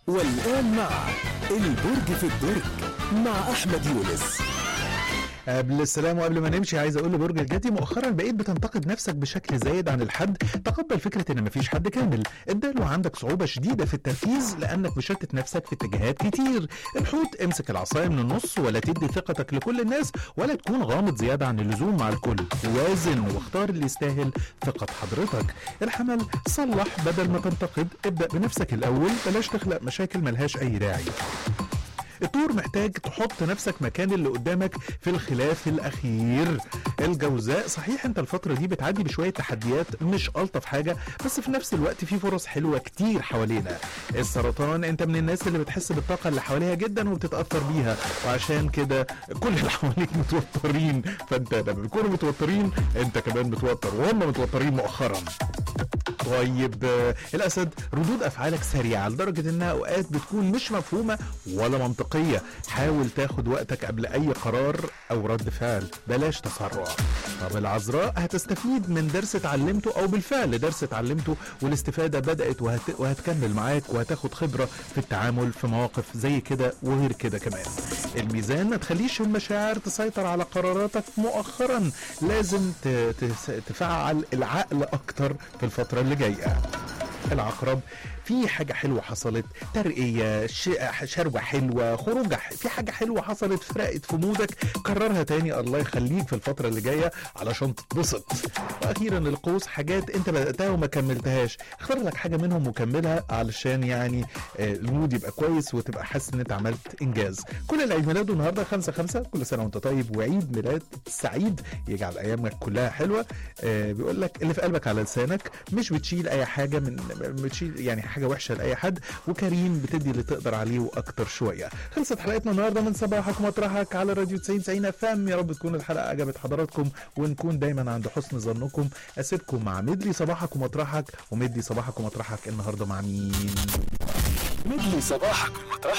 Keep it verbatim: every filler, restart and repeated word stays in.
والآن مع البرج في الدرج مع أحمد يونس. قبل السلام وقبل ما نمشي عايز اقول لبرج الجدي مؤخرا بقيت بتنتقد نفسك بشكل زايد عن الحد. تقبل فكره ان مفيش حد كامل. الدلو عندك صعوبه شديده في التركيز لانك مشتت نفسك في اتجاهات كتير. الحوت امسك العصايه من النص ولا تدي ثقتك لكل الناس ولا تكون غامض زياده عن اللزوم مع الكل. وازن واختار اللي يستاهل ثقه حضرتك. الحمل صلح بدل ما تنتقد، ابدا بنفسك الاول، بلاش تخلق مشاكل ملهاش اي داعي. الطور محتاج تحط نفسك مكان اللي قدامك في الخلاف الأخير. الجوزاء صحيح انت الفترة دي بتعدي بشوية تحديات مش ألطف حاجة، بس في نفس الوقت في فرص حلوة كتير حوالينا. السرطان انت من الناس اللي بتحس بالطاقة اللي حواليها جدا وبتتأثر بيها، وعشان كده كل اللي حواليك متوترين، فانت لما بيكونوا متوترين انت كمان متوتر وهم متوترين مؤخرا. طيب آه الأسد ردود أفعالك سريعة لدرجة إنها أوقات بتكون مش مفهومة ولا منطقية. حاول تاخد وقتك قبل أي قرار أو رد فعل، بلاش تسرع. طب العذراء هتستفيد من درس اتعلمته أو بالفعل درس اتعلمته والاستفادة بدأت وهت... وهتكمل معاك وهتاخد خبرة في التعامل في مواقف زي كده وغير كده كمان. الميزان ما تخليش المشاعر تسيطر على قراراتك مؤخرا، لازم ت... ت... تفعل العقل أكتر في الفترة اللي جاية. العقرب في حاجة حلوة حصلت، ترقية، شروة حلوة، خروجة، في حاجة حلوة حصلت فرقت في مودك، كررها تاني الله يخليك في الفترة اللي جاية علشان تتبسط. وأخيرا القوس حاجات انت بدأتها وما كملتهاش، اختار لك حاجة منهم وكملها علشان يعني المود يبقى كويس وتبقى حاسس ان انت عملت انجاز. كل اللي عيد ميلاده النهارده خمسة خمسة، كل سنة وانت طيب وعيد ميلاد سعيد يجعل ايامك كلها حلوة. آه بيقول لك اللي في قلبك على لسانك، مش بتشيل اي حاجة من بتشيل يعني حاجة وحشة لأي حد، وكريم بتدي اللي تقدر عليه وأكتر شوية. خلصت حلقتنا النهاردة من صباحك ومطرحك على راديو تسعين تسعين اف ام. يا رب تكون الحلقة عجبت حضراتكم ونكون دايما عند حسن ظنكم. أسيبكم مع مدلي صباحك ومطرحك. ومدلي صباحك ومطرحك النهاردة مع مين؟ مدلي صباحك ومطرحك